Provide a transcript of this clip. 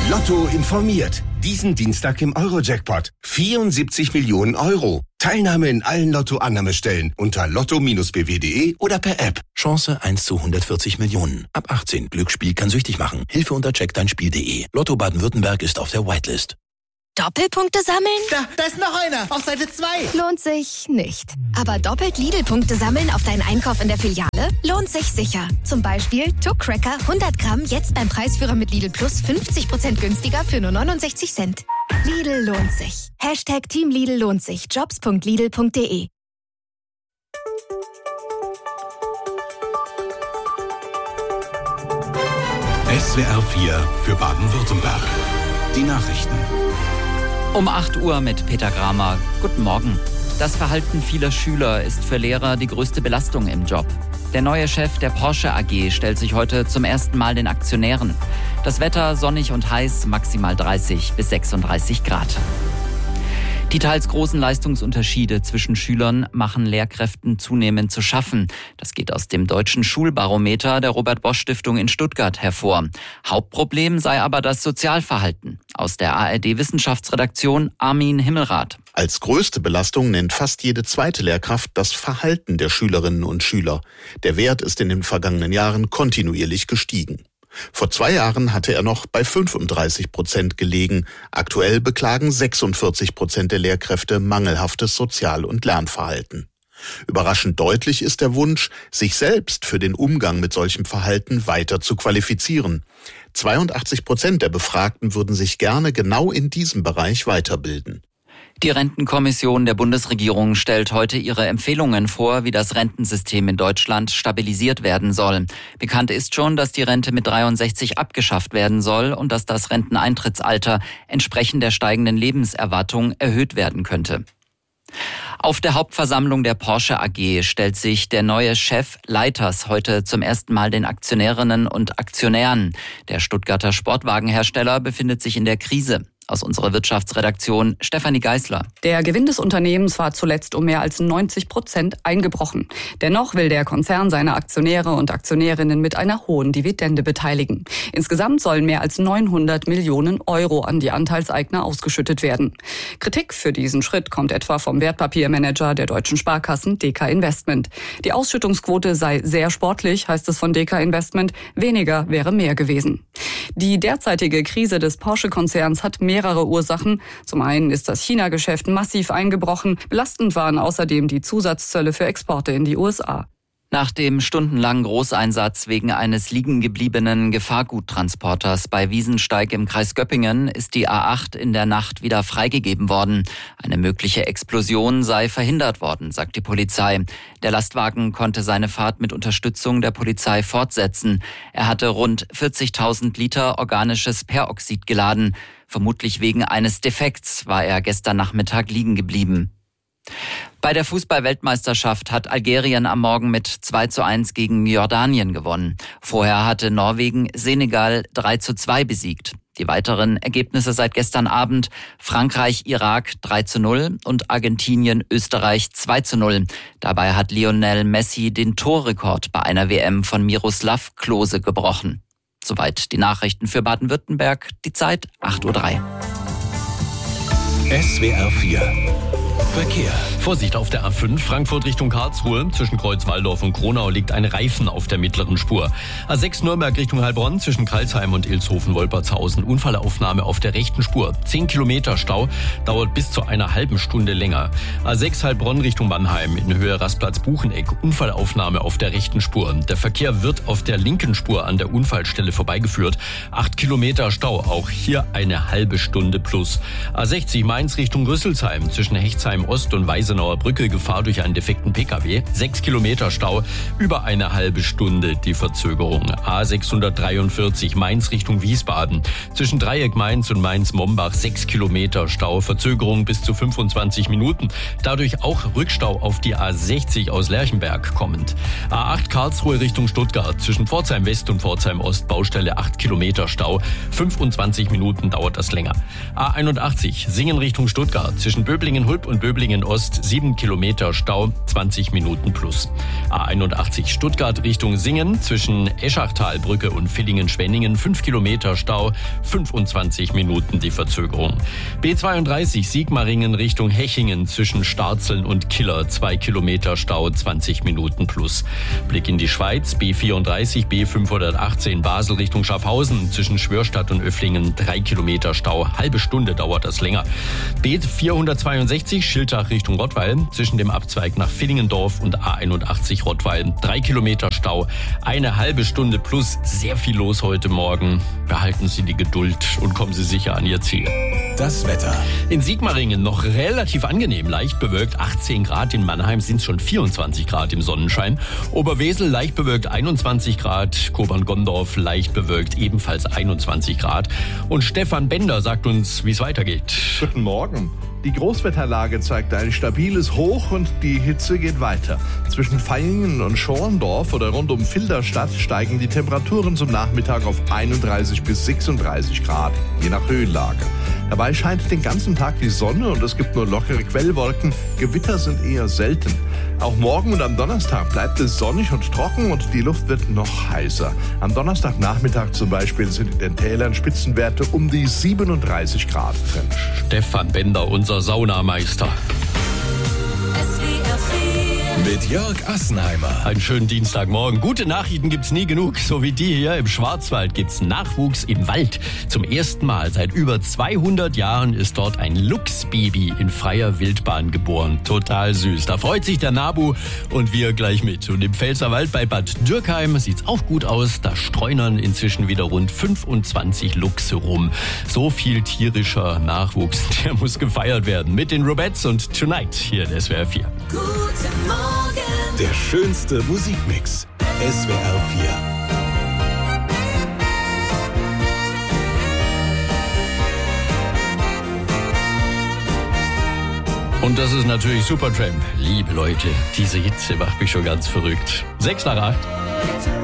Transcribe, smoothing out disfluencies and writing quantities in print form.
Lotto informiert. Diesen Dienstag im Euro-Jackpot. 74 Millionen Euro. Teilnahme in allen Lotto-Annahmestellen unter lotto-bw.de oder per App. Chance 1 zu 140 Millionen. Ab 18. Glücksspiel kann süchtig machen. Hilfe unter checkdeinspiel.de. Lotto Baden-Württemberg ist auf der Whitelist. Doppelpunkte sammeln? Da ist noch einer. Auf Seite 2. Lohnt sich nicht. Aber doppelt Lidl-Punkte sammeln auf deinen Einkauf in der Filiale? Lohnt sich sicher. Zum Beispiel Tuck-Cracker 100 Gramm jetzt beim Preisführer mit Lidl Plus 50% günstiger für nur 69 Cent. Lidl lohnt sich. Hashtag Team Lidl lohnt sich. Jobs.lidl.de. SWR 4 für Baden-Württemberg. Die Nachrichten. Um 8 Uhr mit Peter Gramer. Guten Morgen. Das Verhalten vieler Schüler ist für Lehrer die größte Belastung im Job. Der neue Chef der Porsche AG stellt sich heute zum ersten Mal den Aktionären. Das Wetter sonnig und heiß, maximal 30 bis 36 Grad. Die teils großen Leistungsunterschiede zwischen Schülern machen Lehrkräften zunehmend zu schaffen. Das geht aus dem Deutschen Schulbarometer der Robert-Bosch-Stiftung in Stuttgart hervor. Hauptproblem sei aber das Sozialverhalten. Aus der ARD-Wissenschaftsredaktion Armin Himmelrath. Als größte Belastung nennt fast jede zweite Lehrkraft das Verhalten der Schülerinnen und Schüler. Der Wert ist in den vergangenen Jahren kontinuierlich gestiegen. Vor 2 Jahren hatte er noch bei 35% gelegen. Aktuell beklagen 46% der Lehrkräfte mangelhaftes Sozial- und Lernverhalten. Überraschend deutlich ist der Wunsch, sich selbst für den Umgang mit solchem Verhalten weiter zu qualifizieren. 82% der Befragten würden sich gerne genau in diesem Bereich weiterbilden. Die Rentenkommission der Bundesregierung stellt heute ihre Empfehlungen vor, wie das Rentensystem in Deutschland stabilisiert werden soll. Bekannt ist schon, dass die Rente mit 63 abgeschafft werden soll und dass das Renteneintrittsalter entsprechend der steigenden Lebenserwartung erhöht werden könnte. Auf der Hauptversammlung der Porsche AG stellt sich der neue Chef Leiters heute zum ersten Mal den Aktionärinnen und Aktionären. Der Stuttgarter Sportwagenhersteller befindet sich in der Krise. Aus unserer Wirtschaftsredaktion Stefanie Geisler. Der Gewinn des Unternehmens war zuletzt um mehr als 90% eingebrochen. Dennoch will der Konzern seine Aktionäre und Aktionärinnen mit einer hohen Dividende beteiligen. Insgesamt sollen mehr als 900 Millionen Euro an die Anteilseigner ausgeschüttet werden. Kritik für diesen Schritt kommt etwa vom Wertpapiermanager der deutschen Sparkassen DK Investment. Die Ausschüttungsquote sei sehr sportlich, heißt es von DK Investment. Weniger wäre mehr gewesen. Die derzeitige Krise des Porsche-Konzerns hat mehrere Ursachen. Zum einen ist das China-Geschäft massiv eingebrochen. Belastend waren außerdem die Zusatzzölle für Exporte in die USA. Nach dem stundenlangen Großeinsatz wegen eines liegengebliebenen Gefahrguttransporters bei Wiesensteig im Kreis Göppingen ist die A8 in der Nacht wieder freigegeben worden. Eine mögliche Explosion sei verhindert worden, sagt die Polizei. Der Lastwagen konnte seine Fahrt mit Unterstützung der Polizei fortsetzen. Er hatte rund 40.000 Liter organisches Peroxid geladen. Vermutlich wegen eines Defekts war er gestern Nachmittag liegen geblieben. Bei der Fußball-Weltmeisterschaft hat Algerien am Morgen mit 2:1 gegen Jordanien gewonnen. Vorher hatte Norwegen Senegal 3:2 besiegt. Die weiteren Ergebnisse seit gestern Abend: Frankreich, Irak 3:0 und Argentinien, Österreich 2:0. Dabei hat Lionel Messi den Torrekord bei einer WM von Miroslav Klose gebrochen. Soweit die Nachrichten für Baden-Württemberg. Die Zeit 8:03 Uhr. SWR 4 Verkehr. Vorsicht auf der A5 Frankfurt Richtung Karlsruhe. Zwischen Kreuzwaldorf und Kronau liegt ein Reifen auf der mittleren Spur. A6 Nürnberg Richtung Heilbronn zwischen Karlsheim und Ilshofen-Wolpertshausen. Unfallaufnahme auf der rechten Spur. 10 Kilometer Stau, dauert bis zu einer halben Stunde länger. A6 Heilbronn Richtung Mannheim in Höhe Rastplatz Bucheneck. Unfallaufnahme auf der rechten Spur. Der Verkehr wird auf der linken Spur an der Unfallstelle vorbeigeführt. 8 Kilometer Stau, auch hier eine halbe Stunde plus. A60 Mainz Richtung Rüsselsheim zwischen Hechtsheim Ost und Weisenauer Brücke, Gefahr durch einen defekten Pkw. 6 Kilometer Stau, über eine halbe Stunde die Verzögerung. A643 Mainz Richtung Wiesbaden. Zwischen Dreieck Mainz und Mainz-Mombach 6 Kilometer Stau, Verzögerung bis zu 25 Minuten. Dadurch auch Rückstau auf die A60 aus Lerchenberg kommend. A8 Karlsruhe Richtung Stuttgart. Zwischen Pforzheim West und Pforzheim Ost Baustelle 8 Kilometer Stau. 25 Minuten dauert das länger. A81 Singen Richtung Stuttgart. Zwischen Böblingen-Hulb und Böblingen Ost 7 Kilometer Stau, 20 Minuten plus. A81 Stuttgart Richtung Singen zwischen Eschachtalbrücke und Villingen-Schwenningen 5 Kilometer Stau, 25 Minuten die Verzögerung. B32 Sigmaringen Richtung Hechingen zwischen Starzeln und Killer 2 Kilometer Stau, 20 Minuten plus. Blick in die Schweiz, B34 B518 Basel Richtung Schaffhausen zwischen Schwörstadt und Öfflingen 3 Kilometer Stau, halbe Stunde dauert das länger. B462 Schiltach Richtung Rottweil zwischen dem Abzweig nach Villingendorf und A81 Rottweil 3 Kilometer Stau, eine halbe Stunde plus, sehr viel los heute Morgen. Behalten Sie die Geduld und kommen Sie sicher an Ihr Ziel. Das Wetter. In Sigmaringen noch relativ angenehm, leicht bewölkt 18 Grad, in Mannheim sind es schon 24 Grad im Sonnenschein. Oberwesel leicht bewölkt 21 Grad, Kobern-Gondorf leicht bewölkt ebenfalls 21 Grad. Und Stefan Bender sagt uns, wie es weitergeht. Guten Morgen. Die Großwetterlage zeigt ein stabiles Hoch und die Hitze geht weiter. Zwischen Vaihingen und Schorndorf oder rund um Filderstadt steigen die Temperaturen zum Nachmittag auf 31 bis 36 Grad, je nach Höhenlage. Dabei scheint den ganzen Tag die Sonne und es gibt nur lockere Quellwolken. Gewitter sind eher selten. Auch morgen und am Donnerstag bleibt es sonnig und trocken und die Luft wird noch heißer. Am Donnerstagnachmittag zum Beispiel sind in den Tälern Spitzenwerte um die 37 Grad drin. Stefan Bender, unser Saunameister. Mit Jörg Assenheimer. Einen schönen Dienstagmorgen. Gute Nachrichten gibt's nie genug, so wie die hier. Im Schwarzwald gibt's Nachwuchs im Wald. Zum ersten Mal seit über 200 Jahren ist dort ein Luchsbaby in freier Wildbahn geboren. Total süß. Da freut sich der Nabu und wir gleich mit. Und im Pfälzerwald bei Bad Dürkheim sieht's auch gut aus. Da streunern inzwischen wieder rund 25 Luchse rum. So viel tierischer Nachwuchs, der muss gefeiert werden. Mit den Robettes und Tonight hier in SWR 4. Guten Morgen. Der schönste Musikmix. SWR 4. Und das ist natürlich Supertramp. Liebe Leute, diese Hitze macht mich schon ganz verrückt. 6 nach 8.